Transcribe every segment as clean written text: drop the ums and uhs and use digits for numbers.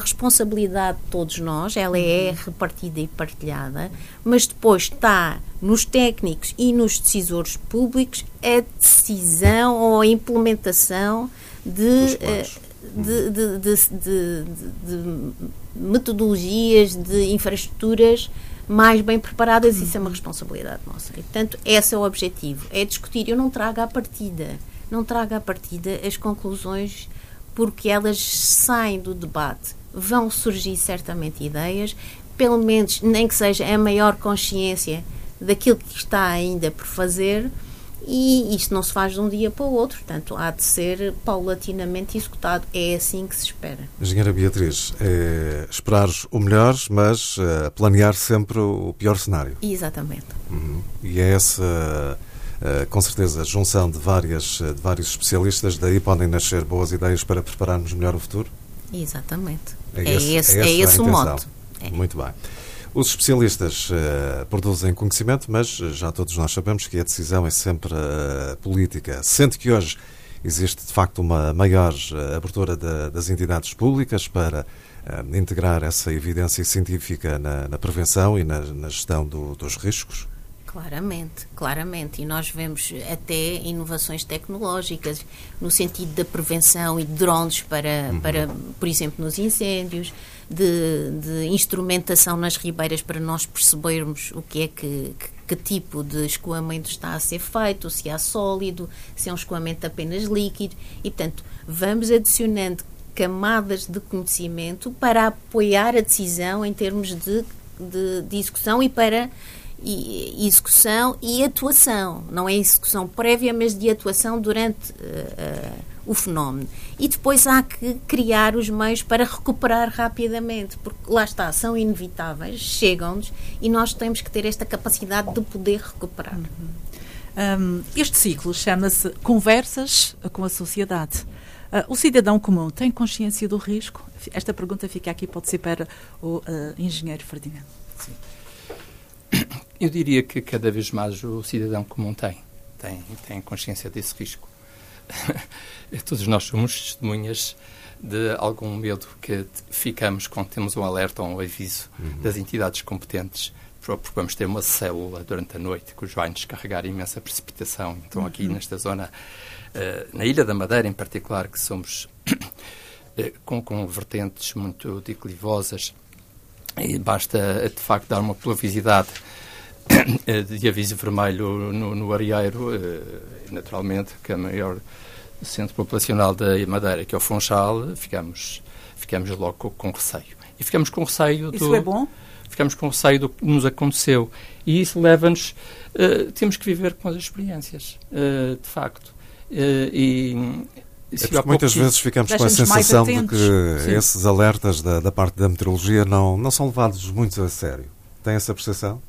responsabilidade de todos nós, ela é repartida e partilhada, mas depois está nos técnicos e nos decisores públicos a decisão ou a implementação de metodologias, de infraestruturas mais bem preparadas. Isso é uma responsabilidade nossa. E, portanto, esse é o objetivo, é discutir. Eu não trago à partida as conclusões, porque elas saem do debate. Vão surgir certamente ideias, pelo menos, nem que seja a maior consciência daquilo que está ainda por fazer, e isto não se faz de um dia para o outro, portanto, há de ser paulatinamente executado. É assim que se espera. Engenheira Beatriz, esperar o melhor, mas planear sempre o pior cenário. Exatamente. E é essa, com certeza, a junção de vários especialistas, daí podem nascer boas ideias para prepararmos melhor o futuro? Exatamente. É esse o mote. Muito bem. Os especialistas produzem conhecimento, mas já todos nós sabemos que a decisão é sempre política. Sente que hoje existe, de facto, uma maior abertura das entidades públicas para integrar essa evidência científica na prevenção e na gestão dos riscos? Claramente. E nós vemos até inovações tecnológicas no sentido da prevenção e de drones para, por exemplo, nos incêndios, de instrumentação nas ribeiras para nós percebermos o que é que tipo de escoamento está a ser feito, se há sólido, se é um escoamento apenas líquido. E, portanto, vamos adicionando camadas de conhecimento para apoiar a decisão em termos de execução e para execução e atuação. Não é execução prévia, mas de atuação durante o fenómeno. E depois há que criar os meios para recuperar rapidamente, porque lá está, são inevitáveis, chegam-nos e nós temos que ter esta capacidade de poder recuperar. Este ciclo chama-se Conversas com a Sociedade. O cidadão comum tem consciência do risco? Esta pergunta fica aqui, pode ser para o engenheiro Ferdinando. Sim. Eu diria que cada vez mais o cidadão comum tem consciência desse risco. Todos nós somos testemunhas de algum medo que ficamos quando temos um alerta ou um aviso das entidades competentes, porque vamos ter uma célula durante a noite que os vai descarregar imensa precipitação. Então aqui nesta zona, na Ilha da Madeira em particular, que somos com vertentes muito declivosas, e basta de facto dar uma pluviosidade de aviso vermelho no Arieiro, naturalmente, que é o maior centro populacional da Madeira, que é o Funchal, ficamos logo com receio. E ficamos com receio Isso é bom? Ficamos com receio do que nos aconteceu. E isso leva-nos... temos que viver com as experiências, de facto. Porque muitas vezes ficamos com a sensação de que esses alertas da parte da meteorologia não são levados muito a sério. Tem essa percepção?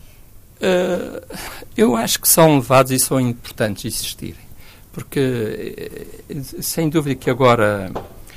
Eu acho que são levados e são importantes existirem. Porque, sem dúvida que agora...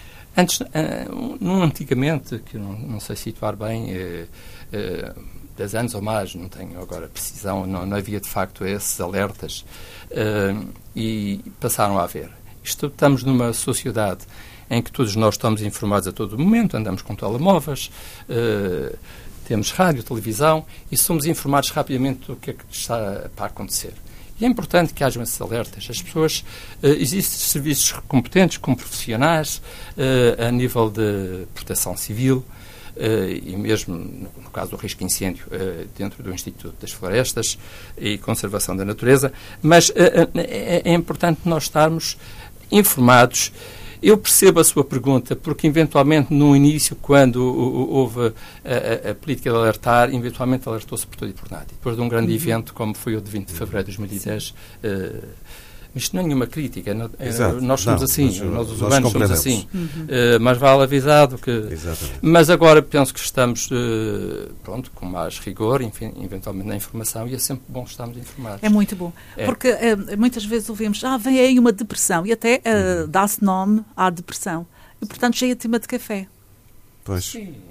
Antigamente, que não sei situar bem, 10 anos ou mais, não tenho agora precisão, não havia de facto esses alertas e passaram a haver. Estamos numa sociedade em que todos nós estamos informados a todo momento, andamos com telemóveis, temos rádio, televisão e somos informados rapidamente do que é que está para acontecer. E é importante que hajam esses alertas. As pessoas, existem serviços competentes, como profissionais, a nível de proteção civil, e mesmo, no caso do risco de incêndio, dentro do Instituto das Florestas e Conservação da Natureza, mas é importante nós estarmos informados. Eu percebo a sua pergunta, porque eventualmente no início, quando houve a política de alertar, eventualmente alertou-se por tudo e por nada. Depois de um grande evento, como foi o de 20 de fevereiro de 2010, isto não é nenhuma crítica. Nós somos assim, nós os urbanos somos assim. Mas vale avisar do que... Exatamente. Mas agora penso que estamos com mais rigor, enfim, eventualmente na informação, e é sempre bom estarmos informados. É muito bom. Porque muitas vezes ouvimos, vem aí uma depressão, e até dá-se nome à depressão. E, portanto, já é tema de café. Pois. Sim.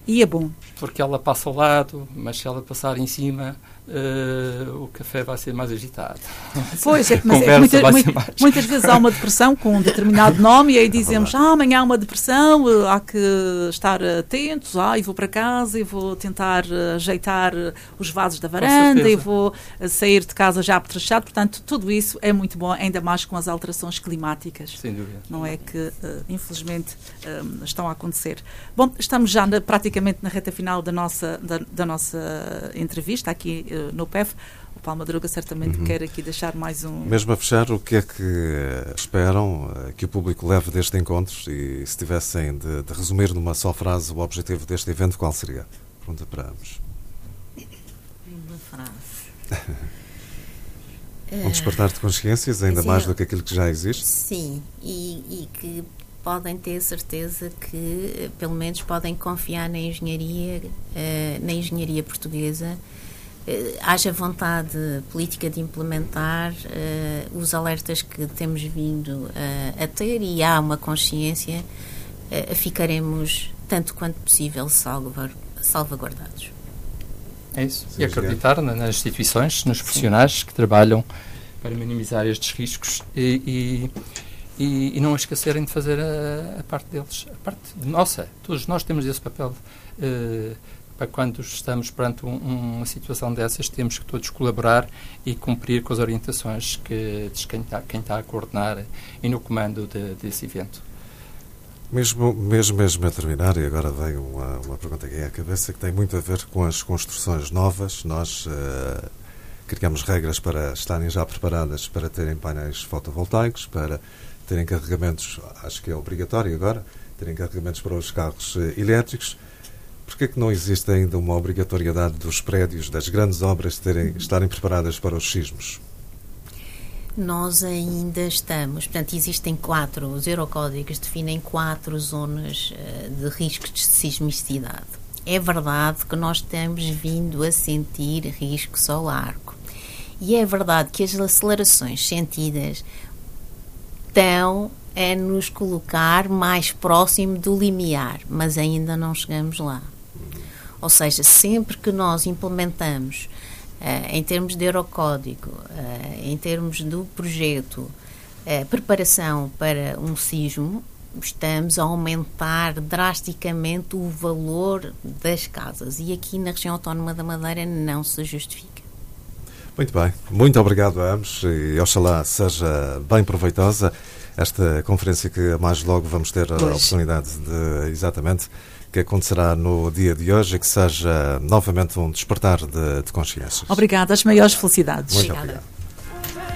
E é bom. Porque ela passa ao lado, mas se ela passar em cima, o café vai ser mais agitado. Pois, mas muitas vezes há uma depressão com um determinado nome e aí dizemos, amanhã há uma depressão, há que estar atentos, e vou para casa e vou tentar ajeitar os vasos da varanda e vou sair de casa já apetrechado. Portanto, tudo isso é muito bom, ainda mais com as alterações climáticas. Sem dúvida. Não é que, infelizmente, estão a acontecer. Bom, estamos já praticamente na reta final da nossa entrevista aqui no PEF. O Paulo Madruga certamente quer aqui deixar mais um... Mesmo a fechar, o que é que esperam que o público leve deste encontro? E se tivessem de resumir numa só frase o objetivo deste evento, qual seria? Pergunta para ambos. Uma frase. Um despertar de consciências, ainda mais do que aquilo que já existe? Sim, e que podem ter certeza que, pelo menos, podem confiar na engenharia portuguesa, haja vontade política de implementar os alertas que temos vindo a ter e há uma consciência, ficaremos, tanto quanto possível, salvaguardados. É isso. E acreditar nas instituições, nos profissionais que trabalham para minimizar estes riscos e não esquecerem de fazer a parte deles, a parte nossa. Todos nós temos esse papel. Para quando estamos perante uma situação dessas, temos que todos colaborar e cumprir com as orientações de quem está a coordenar e no comando desse evento. Mesmo a terminar, e agora veio uma pergunta aqui à cabeça que tem muito a ver com as construções novas. Nós criamos regras para estarem já preparadas para terem painéis fotovoltaicos, para terem carregamentos, acho que é obrigatório agora, terem carregamentos para os carros elétricos. Porquê é que não existe ainda uma obrigatoriedade dos prédios, das grandes obras, estarem preparadas para os sismos? Nós ainda estamos, portanto, existem os Eurocódigos definem 4 zonas de risco de sismicidade. É verdade que nós temos vindo a sentir risco solar. E é verdade que as acelerações sentidas estão a nos colocar mais próximo do limiar, mas ainda não chegamos lá. Ou seja, sempre que nós implementamos, em termos de Eurocódigo, em termos do projeto, preparação para um sismo, estamos a aumentar drasticamente o valor das casas. E aqui na região autónoma da Madeira não se justifica. Muito bem. Muito obrigado a ambos e oxalá seja bem proveitosa esta conferência que mais logo vamos ter a oportunidade de, exatamente, que acontecerá no dia de hoje e que seja novamente um despertar de consciências. Obrigada, as maiores felicidades. Muito obrigado.